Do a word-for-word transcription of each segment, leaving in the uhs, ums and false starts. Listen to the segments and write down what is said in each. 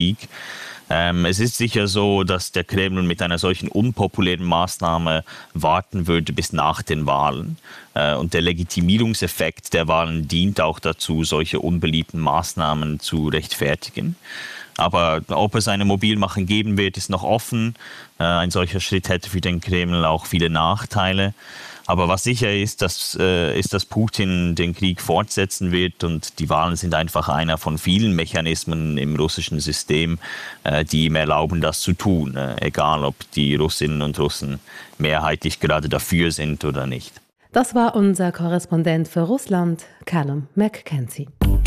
Krieg. Ähm, es ist sicher so, dass der Kreml mit einer solchen unpopulären Maßnahme warten würde bis nach den Wahlen. Äh, und der Legitimierungseffekt der Wahlen dient auch dazu, solche unbeliebten Maßnahmen zu rechtfertigen. Aber ob es eine Mobilmachung geben wird, ist noch offen. Äh, ein solcher Schritt hätte für den Kreml auch viele Nachteile. Aber was sicher ist, dass, äh, ist, dass Putin den Krieg fortsetzen wird und die Wahlen sind einfach einer von vielen Mechanismen im russischen System, äh, die ihm erlauben, das zu tun, äh, egal ob die Russinnen und Russen mehrheitlich gerade dafür sind oder nicht. Das war unser Korrespondent für Russland, Callum McKenzie.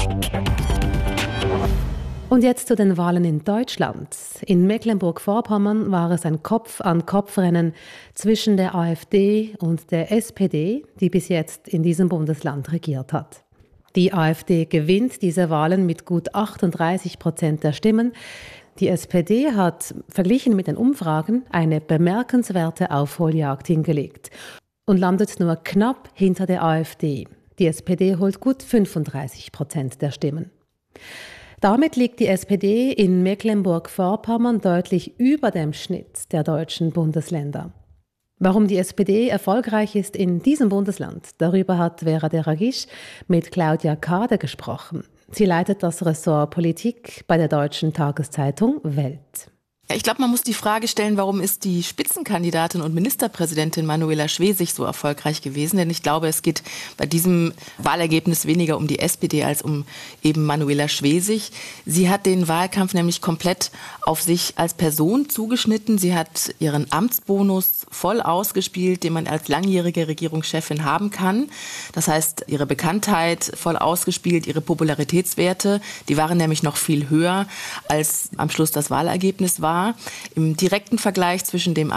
Und jetzt zu den Wahlen in Deutschland. In Mecklenburg-Vorpommern war es ein Kopf-an-Kopf-Rennen zwischen der AfD und der S P D, die bis jetzt in diesem Bundesland regiert hat. Die AfD gewinnt diese Wahlen mit gut achtunddreißig Prozent der Stimmen. Die S P D hat, verglichen mit den Umfragen, eine bemerkenswerte Aufholjagd hingelegt und landet nur knapp hinter der AfD. Die S P D holt gut fünfunddreißig Prozent der Stimmen. Damit liegt die S P D in Mecklenburg-Vorpommern deutlich über dem Schnitt der deutschen Bundesländer. Warum die S P D erfolgreich ist in diesem Bundesland, darüber hat Vera Deragisch mit Claudia Kade gesprochen. Sie leitet das Ressort Politik bei der deutschen Tageszeitung Welt. Ja, ich glaube, man muss die Frage stellen, warum ist die Spitzenkandidatin und Ministerpräsidentin Manuela Schwesig so erfolgreich gewesen? Denn ich glaube, es geht bei diesem Wahlergebnis weniger um die S P D als um eben Manuela Schwesig. Sie hat den Wahlkampf nämlich komplett auf sich als Person zugeschnitten. Sie hat ihren Amtsbonus voll ausgespielt, den man als langjährige Regierungschefin haben kann. Das heißt, ihre Bekanntheit voll ausgespielt, ihre Popularitätswerte, die waren nämlich noch viel höher, als am Schluss das Wahlergebnis war. Im direkten Vergleich zwischen dem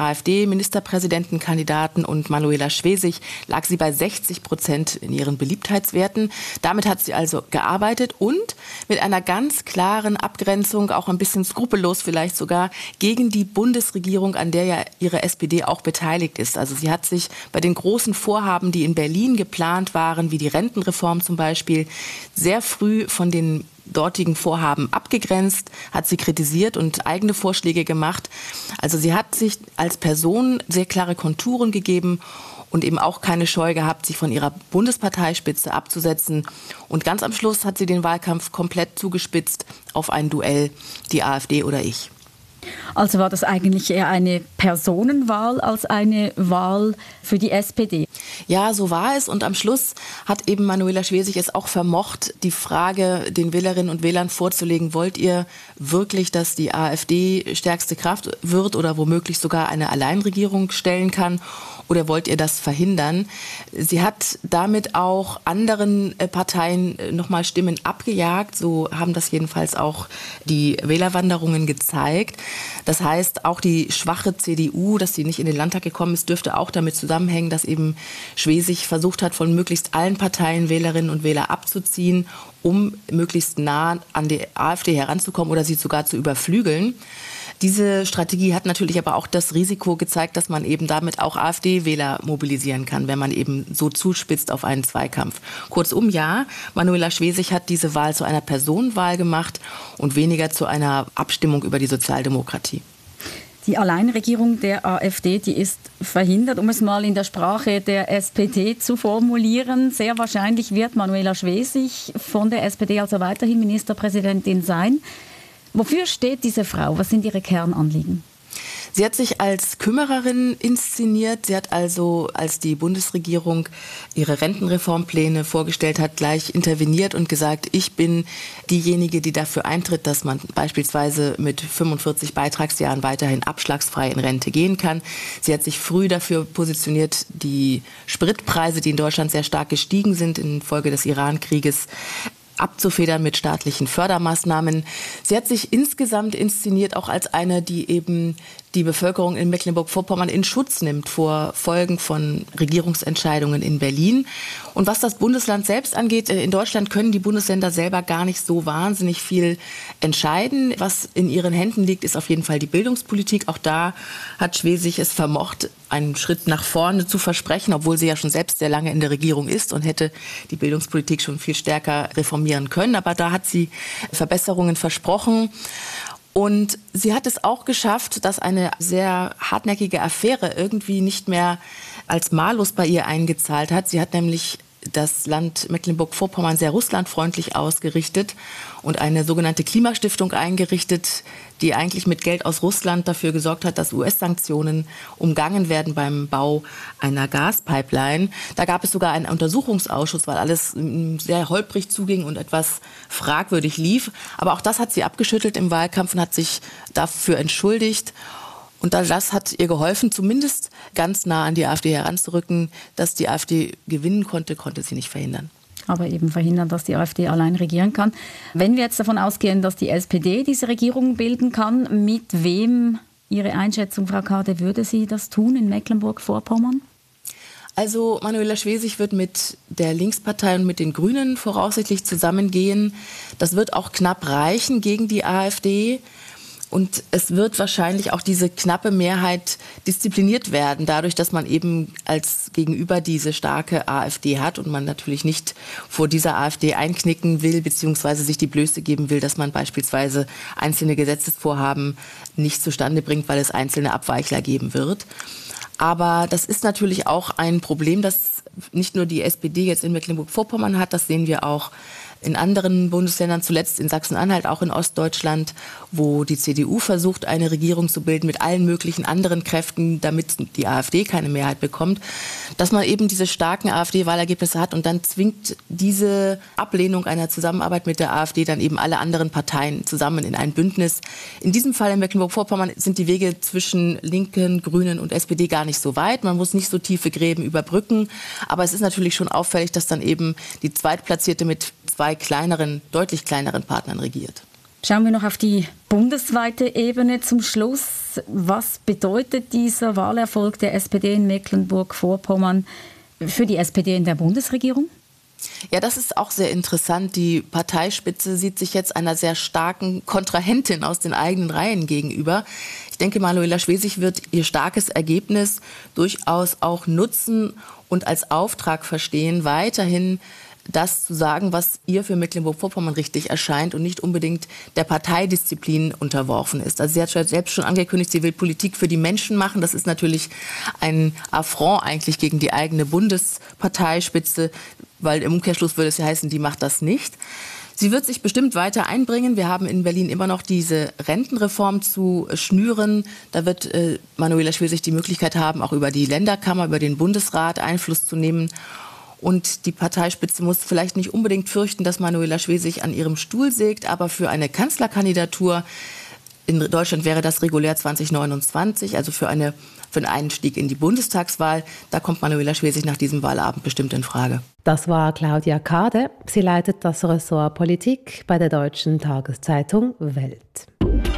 AfD-Ministerpräsidentenkandidaten und Manuela Schwesig lag sie bei sechzig Prozent in ihren Beliebtheitswerten. Damit hat sie also gearbeitet und mit einer ganz klaren Abgrenzung, auch ein bisschen skrupellos vielleicht sogar, gegen die Bundesregierung, an der ja ihre S P D auch beteiligt ist. Also sie hat sich bei den großen Vorhaben, die in Berlin geplant waren, wie die Rentenreform zum Beispiel, sehr früh von den dortigen Vorhaben abgegrenzt, hat sie kritisiert und eigene Vorschläge gemacht. Also sie hat sich als Person sehr klare Konturen gegeben und eben auch keine Scheu gehabt, sich von ihrer Bundesparteispitze abzusetzen. Und ganz am Schluss hat sie den Wahlkampf komplett zugespitzt auf ein Duell, die AfD oder ich. Also war das eigentlich eher eine Personenwahl als eine Wahl für die S P D? Ja, so war es. Und am Schluss hat eben Manuela Schwesig es auch vermocht, die Frage den Wählerinnen und Wählern vorzulegen, wollt ihr wirklich, dass die AfD stärkste Kraft wird oder womöglich sogar eine Alleinregierung stellen kann? Oder wollt ihr das verhindern? Sie hat damit auch anderen Parteien nochmal Stimmen abgejagt. So haben das jedenfalls auch die Wählerwanderungen gezeigt. Das heißt, auch die schwache C D U, dass sie nicht in den Landtag gekommen ist, dürfte auch damit zusammenhängen, dass eben Schwesig versucht hat, von möglichst allen Parteien Wählerinnen und Wähler abzuziehen, um möglichst nah an die AfD heranzukommen oder sie sogar zu überflügeln. Diese Strategie hat natürlich aber auch das Risiko gezeigt, dass man eben damit auch AfD-Wähler mobilisieren kann, wenn man eben so zuspitzt auf einen Zweikampf. Kurzum, ja, Manuela Schwesig hat diese Wahl zu einer Personenwahl gemacht und weniger zu einer Abstimmung über die Sozialdemokratie. Die Alleinregierung der AfD, die ist verhindert, um es mal in der Sprache der S P D zu formulieren. Sehr wahrscheinlich wird Manuela Schwesig von der S P D also weiterhin Ministerpräsidentin sein. Wofür steht diese Frau? Was sind ihre Kernanliegen? Sie hat sich als Kümmererin inszeniert. Sie hat also, als die Bundesregierung ihre Rentenreformpläne vorgestellt hat, gleich interveniert und gesagt, ich bin diejenige, die dafür eintritt, dass man beispielsweise mit fünfundvierzig Beitragsjahren weiterhin abschlagsfrei in Rente gehen kann. Sie hat sich früh dafür positioniert, die Spritpreise, die in Deutschland sehr stark gestiegen sind infolge des Iran-Krieges, abzufedern mit staatlichen Fördermaßnahmen. Sie hat sich insgesamt inszeniert auch als eine, die eben die Bevölkerung in Mecklenburg-Vorpommern in Schutz nimmt vor Folgen von Regierungsentscheidungen in Berlin. Und was das Bundesland selbst angeht, in Deutschland können die Bundesländer selber gar nicht so wahnsinnig viel entscheiden. Was in ihren Händen liegt, ist auf jeden Fall die Bildungspolitik. Auch da hat Schwesig es vermocht, einen Schritt nach vorne zu versprechen, obwohl sie ja schon selbst sehr lange in der Regierung ist und hätte die Bildungspolitik schon viel stärker reformieren können. Aber da hat sie Verbesserungen versprochen. Und sie hat es auch geschafft, dass eine sehr hartnäckige Affäre irgendwie nicht mehr als Malus bei ihr eingezahlt hat. Sie hat nämlich das Land Mecklenburg-Vorpommern sehr russlandfreundlich ausgerichtet und eine sogenannte Klimastiftung eingerichtet, die eigentlich mit Geld aus Russland dafür gesorgt hat, dass U S-Sanktionen umgangen werden beim Bau einer Gaspipeline. Da gab es sogar einen Untersuchungsausschuss, weil alles sehr holprig zuging und etwas fragwürdig lief. Aber auch das hat sie abgeschüttelt im Wahlkampf und hat sich dafür entschuldigt. Und das hat ihr geholfen, zumindest ganz nah an die AfD heranzurücken. Dass die AfD gewinnen konnte, konnte sie nicht verhindern. Aber eben verhindern, dass die AfD allein regieren kann. Wenn wir jetzt davon ausgehen, dass die S P D diese Regierung bilden kann, mit wem, Ihre Einschätzung, Frau Kade, würde sie das tun in Mecklenburg-Vorpommern? Also Manuela Schwesig wird mit der Linkspartei und mit den Grünen voraussichtlich zusammengehen. Das wird auch knapp reichen gegen die AfD. Und es wird wahrscheinlich auch diese knappe Mehrheit diszipliniert werden, dadurch, dass man eben als Gegenüber diese starke AfD hat und man natürlich nicht vor dieser AfD einknicken will, beziehungsweise sich die Blöße geben will, dass man beispielsweise einzelne Gesetzesvorhaben nicht zustande bringt, weil es einzelne Abweichler geben wird. Aber das ist natürlich auch ein Problem, das nicht nur die S P D jetzt in Mecklenburg-Vorpommern hat, das sehen wir auch in anderen Bundesländern, zuletzt in Sachsen-Anhalt, auch in Ostdeutschland, wo die C D U versucht, eine Regierung zu bilden mit allen möglichen anderen Kräften, damit die AfD keine Mehrheit bekommt, dass man eben diese starken AfD-Wahlergebnisse hat und dann zwingt diese Ablehnung einer Zusammenarbeit mit der AfD dann eben alle anderen Parteien zusammen in ein Bündnis. In diesem Fall in Mecklenburg-Vorpommern sind die Wege zwischen Linken, Grünen und S P D gar nicht so weit. Man muss nicht so tiefe Gräben überbrücken, aber es ist natürlich schon auffällig, dass dann eben die Zweitplatzierte mit zwei kleineren, deutlich kleineren Partnern regiert. Schauen wir noch auf die bundesweite Ebene zum Schluss. Was bedeutet dieser Wahlerfolg der S P D in Mecklenburg-Vorpommern für die S P D in der Bundesregierung? Ja, das ist auch sehr interessant. Die Parteispitze sieht sich jetzt einer sehr starken Kontrahentin aus den eigenen Reihen gegenüber. Ich denke, Manuela Schwesig wird ihr starkes Ergebnis durchaus auch nutzen und als Auftrag verstehen, weiterhin das zu sagen, was ihr für Mecklenburg-Vorpommern richtig erscheint und nicht unbedingt der Parteidisziplin unterworfen ist. Also sie hat selbst schon angekündigt, sie will Politik für die Menschen machen. Das ist natürlich ein Affront eigentlich gegen die eigene Bundesparteispitze, weil im Umkehrschluss würde es ja heißen, die macht das nicht. Sie wird sich bestimmt weiter einbringen. Wir haben in Berlin immer noch diese Rentenreform zu schnüren. Da wird äh, Manuela Schwesig die Möglichkeit haben, auch über die Länderkammer, über den Bundesrat Einfluss zu nehmen. Und die Parteispitze muss vielleicht nicht unbedingt fürchten, dass Manuela Schwesig an ihrem Stuhl sägt, aber für eine Kanzlerkandidatur in Deutschland wäre das regulär zwanzig neunundzwanzig, also für, eine, für einen Einstieg in die Bundestagswahl. Da kommt Manuela Schwesig nach diesem Wahlabend bestimmt in Frage. Das war Claudia Kade. Sie leitet das Ressort Politik bei der deutschen Tageszeitung Welt.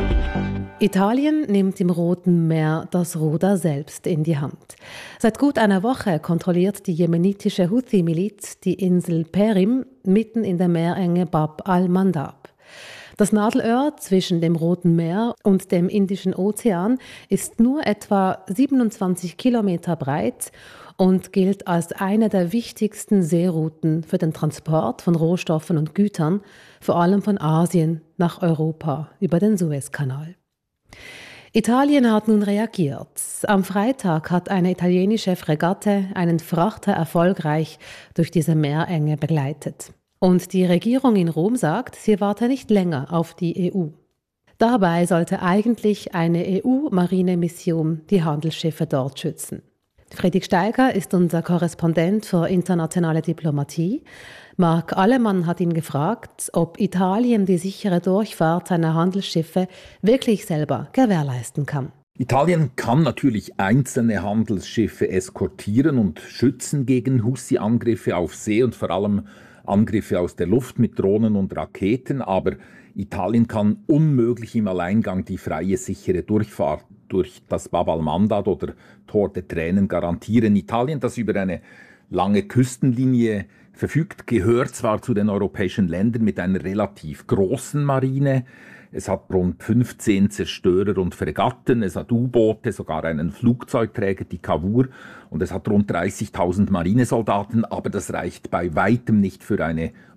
Italien nimmt im Roten Meer das Ruder selbst in die Hand. Seit gut einer Woche kontrolliert die jemenitische Houthi-Miliz die Insel Perim mitten in der Meerenge Bab al-Mandab. Das Nadelöhr zwischen dem Roten Meer und dem Indischen Ozean ist nur etwa siebenundzwanzig Kilometer breit und gilt als eine der wichtigsten Seerouten für den Transport von Rohstoffen und Gütern, vor allem von Asien nach Europa über den Suezkanal. Italien hat nun reagiert. Am Freitag hat eine italienische Fregatte einen Frachter erfolgreich durch diese Meerenge begleitet. Und die Regierung in Rom sagt, sie warte nicht länger auf die E U. Dabei sollte eigentlich eine E U-Marinemission die Handelsschiffe dort schützen. Friedrich Steiger ist unser Korrespondent für internationale Diplomatie. Marc Allemann hat ihn gefragt, ob Italien die sichere Durchfahrt seiner Handelsschiffe wirklich selber gewährleisten kann. Italien kann natürlich einzelne Handelsschiffe eskortieren und schützen gegen Houthi-Angriffe auf See und vor allem Angriffe aus der Luft mit Drohnen und Raketen, aber Italien kann unmöglich im Alleingang die freie, sichere Durchfahrt durch das Bab al-Mandab oder Tor der Tränen garantieren. Italien, das über eine lange Küstenlinie verfügt, gehört zwar zu den europäischen Ländern mit einer relativ großen Marine. Es hat rund fünfzehn Zerstörer und Fregatten, es hat U-Boote, sogar einen Flugzeugträger, die Cavour, und es hat rund dreißigtausend Marinesoldaten, aber das reicht bei weitem nicht für eine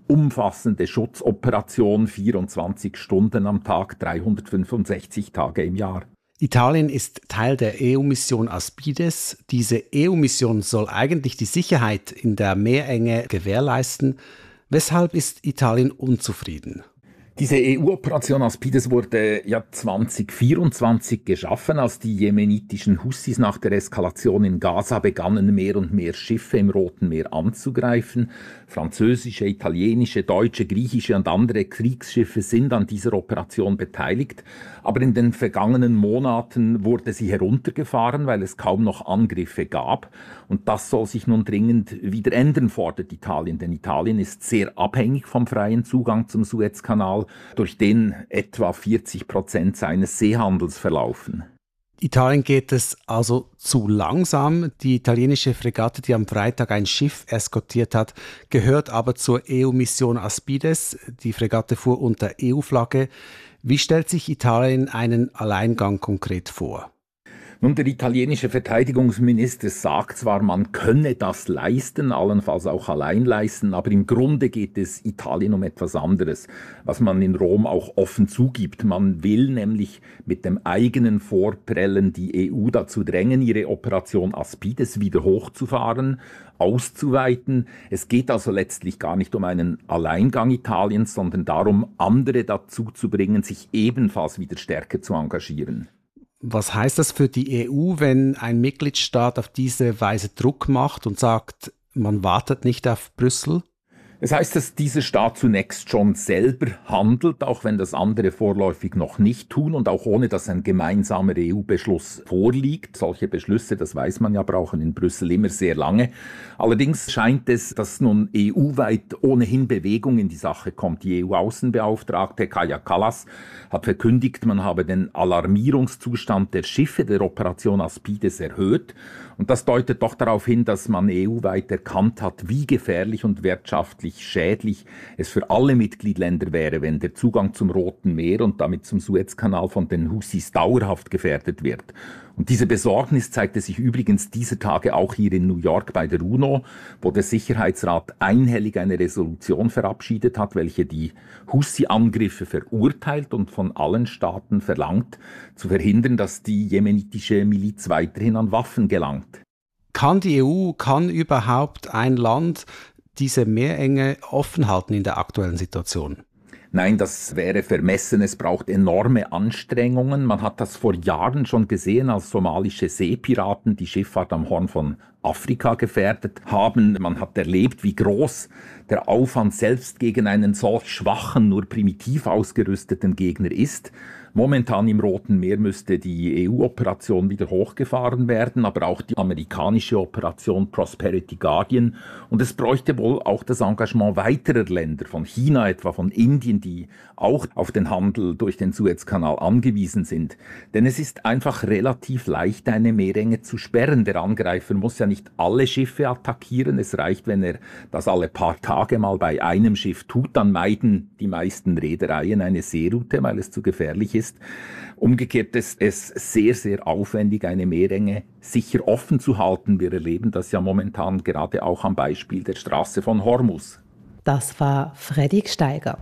umfassende Schutzoperation, vierundzwanzig Stunden am Tag, dreihundertfünfundsechzig Tage im Jahr. Italien ist Teil der E U-Mission Aspides. Diese E U-Mission soll eigentlich die Sicherheit in der Meerenge gewährleisten. Weshalb ist Italien unzufrieden? Diese E U-Operation Aspides wurde ja zwanzig vierundzwanzig geschaffen, als die jemenitischen Hussis nach der Eskalation in Gaza begannen, mehr und mehr Schiffe im Roten Meer anzugreifen. Französische, italienische, deutsche, griechische und andere Kriegsschiffe sind an dieser Operation beteiligt. Aber in den vergangenen Monaten wurde sie heruntergefahren, weil es kaum noch Angriffe gab. Und das soll sich nun dringend wieder ändern, fordert Italien. Denn Italien ist sehr abhängig vom freien Zugang zum Suezkanal, durch den etwa vierzig Prozent seines Seehandels verlaufen. Italien geht es also zu langsam. Die italienische Fregatte, die am Freitag ein Schiff eskortiert hat, gehört aber zur E U-Mission Aspides. Die Fregatte fuhr unter E U-Flagge. Wie stellt sich Italien einen Alleingang konkret vor? Nun, der italienische Verteidigungsminister sagt zwar, man könne das leisten, allenfalls auch allein leisten, aber im Grunde geht es Italien um etwas anderes, was man in Rom auch offen zugibt. Man will nämlich mit dem eigenen Vorprellen die E U dazu drängen, ihre Operation Aspides wieder hochzufahren, auszuweiten. Es geht also letztlich gar nicht um einen Alleingang Italiens, sondern darum, andere dazu zu bringen, sich ebenfalls wieder stärker zu engagieren. Was heißt das für die E U, wenn ein Mitgliedstaat auf diese Weise Druck macht und sagt, man wartet nicht auf Brüssel? Es heißt, dass dieser Staat zunächst schon selber handelt, auch wenn das andere vorläufig noch nicht tun und auch ohne, dass ein gemeinsamer E U-Beschluss vorliegt. Solche Beschlüsse, das weiß man ja, brauchen in Brüssel immer sehr lange. Allerdings scheint es, dass nun E U-weit ohnehin Bewegung in die Sache kommt. Die E U-Außenbeauftragte Kaja Kallas hat verkündigt, man habe den Alarmierungszustand der Schiffe der Operation Aspides erhöht. Und das deutet doch darauf hin, dass man E U-weit erkannt hat, wie gefährlich und wirtschaftlich schädlich es für alle Mitgliedsländer wäre, wenn der Zugang zum Roten Meer und damit zum Suezkanal von den Hussis dauerhaft gefährdet wird. Und diese Besorgnis zeigte sich übrigens dieser Tage auch hier in New York bei der UNO, wo der Sicherheitsrat einhellig eine Resolution verabschiedet hat, welche die Hussi-Angriffe verurteilt und von allen Staaten verlangt, zu verhindern, dass die jemenitische Miliz weiterhin an Waffen gelangt. Kann die E U, kann überhaupt ein Land diese Meerenge offen halten in der aktuellen Situation? Nein, das wäre vermessen. Es braucht enorme Anstrengungen. Man hat das vor Jahren schon gesehen, als somalische Seepiraten die Schifffahrt am Horn von Afrika gefährdet haben. Man hat erlebt, wie groß der Aufwand selbst gegen einen solch schwachen, nur primitiv ausgerüsteten Gegner ist. Momentan im Roten Meer müsste die E U-Operation wieder hochgefahren werden, aber auch die amerikanische Operation Prosperity Guardian. Und es bräuchte wohl auch das Engagement weiterer Länder, von China etwa, von Indien, die auch auf den Handel durch den Suezkanal angewiesen sind. Denn es ist einfach relativ leicht, eine Meerenge zu sperren. Der Angreifer muss ja nicht alle Schiffe attackieren. Es reicht, wenn er das alle paar Tage mal bei einem Schiff tut. Dann meiden die meisten Reedereien eine Seeroute, weil es zu gefährlich ist. Umgekehrt ist es sehr, sehr aufwendig, eine Meerenge sicher offen zu halten. Wir erleben das ja momentan gerade auch am Beispiel der Straße von Hormuz. Das war Freddy Steiger.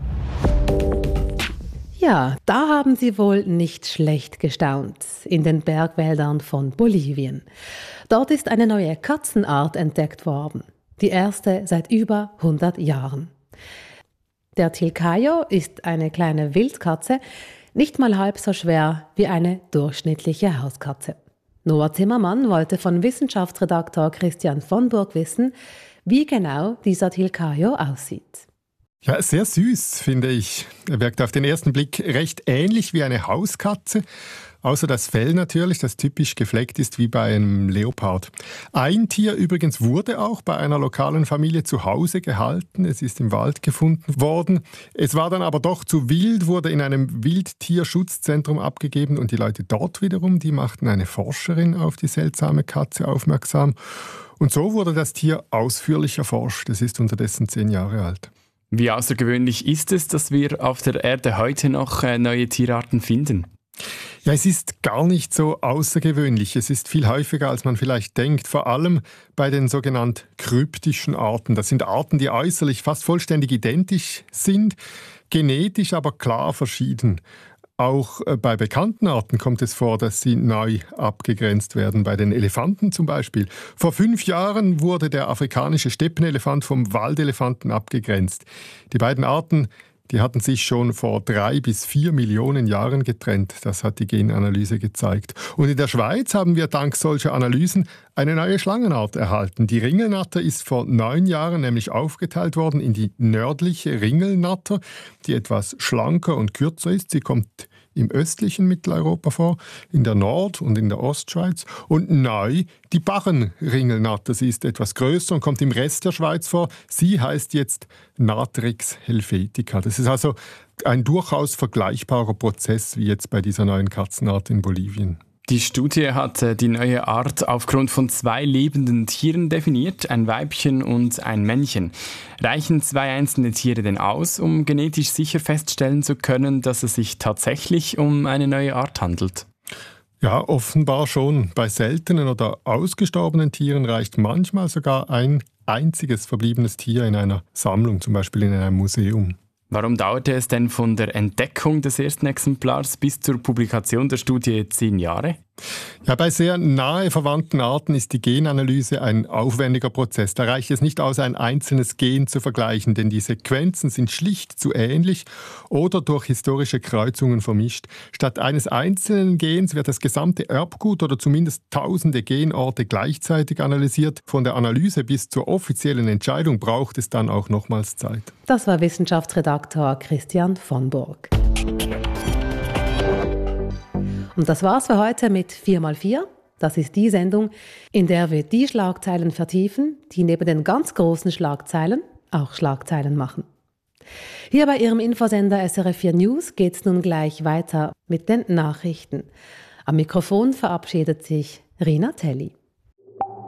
Ja, da haben Sie wohl nicht schlecht gestaunt, in den Bergwäldern von Bolivien. Dort ist eine neue Katzenart entdeckt worden, die erste seit über hundert Jahren. Der Tilcayo ist eine kleine Wildkatze, nicht mal halb so schwer wie eine durchschnittliche Hauskatze. Noah Zimmermann wollte von Wissenschaftsredaktor Christian von Burg wissen, wie genau dieser Tilcayo aussieht. Ja, sehr süß, finde ich. Er wirkt auf den ersten Blick recht ähnlich wie eine Hauskatze, außer das Fell natürlich, das typisch gefleckt ist wie bei einem Leopard. Ein Tier übrigens wurde auch bei einer lokalen Familie zu Hause gehalten. Es ist im Wald gefunden worden. Es war dann aber doch zu wild, wurde in einem Wildtierschutzzentrum abgegeben und die Leute dort wiederum, die machten eine Forscherin auf die seltsame Katze aufmerksam. Und so wurde das Tier ausführlich erforscht. Es ist unterdessen zehn Jahre alt. Wie außergewöhnlich ist es, dass wir auf der Erde heute noch neue Tierarten finden? Ja, es ist gar nicht so außergewöhnlich. Es ist viel häufiger, als man vielleicht denkt. Vor allem bei den sogenannten kryptischen Arten. Das sind Arten, die äußerlich fast vollständig identisch sind, genetisch aber klar verschieden. Auch bei bekannten Arten kommt es vor, dass sie neu abgegrenzt werden. Bei den Elefanten zum Beispiel. Vor fünf Jahren wurde der afrikanische Steppenelefant vom Waldelefanten abgegrenzt. Die beiden Arten, die hatten sich schon vor drei bis vier Millionen Jahren getrennt. Das hat die Genanalyse gezeigt. Und in der Schweiz haben wir dank solcher Analysen eine neue Schlangenart erhalten. Die Ringelnatter ist vor neun Jahren nämlich aufgeteilt worden in die nördliche Ringelnatter, die etwas schlanker und kürzer ist. Sie kommt im östlichen Mitteleuropa vor, in der Nord- und in der Ostschweiz. Und neu die Barrenringelnatter. Sie ist etwas größer und kommt im Rest der Schweiz vor. Sie heißt jetzt Natrix helvetica. Das ist also ein durchaus vergleichbarer Prozess wie jetzt bei dieser neuen Katzenart in Bolivien. Die Studie hat die neue Art aufgrund von zwei lebenden Tieren definiert, ein Weibchen und ein Männchen. Reichen zwei einzelne Tiere denn aus, um genetisch sicher feststellen zu können, dass es sich tatsächlich um eine neue Art handelt? Ja, offenbar schon. Bei seltenen oder ausgestorbenen Tieren reicht manchmal sogar ein einziges verbliebenes Tier in einer Sammlung, zum Beispiel in einem Museum. Warum dauerte es denn von der Entdeckung des ersten Exemplars bis zur Publikation der Studie zehn Jahre? Ja, bei sehr nahe verwandten Arten ist die Genanalyse ein aufwendiger Prozess. Da reicht es nicht aus, ein einzelnes Gen zu vergleichen, denn die Sequenzen sind schlicht zu ähnlich oder durch historische Kreuzungen vermischt. Statt eines einzelnen Gens wird das gesamte Erbgut oder zumindest tausende Genorte gleichzeitig analysiert. Von der Analyse bis zur offiziellen Entscheidung braucht es dann auch nochmals Zeit. Das war Wissenschaftsredaktor Christian von Burg. Und das war's für heute mit vier mal vier. Das ist die Sendung, in der wir die Schlagzeilen vertiefen, die neben den ganz großen Schlagzeilen auch Schlagzeilen machen. Hier bei Ihrem Infosender S R F vier News geht's nun gleich weiter mit den Nachrichten. Am Mikrofon verabschiedet sich Rina Telli.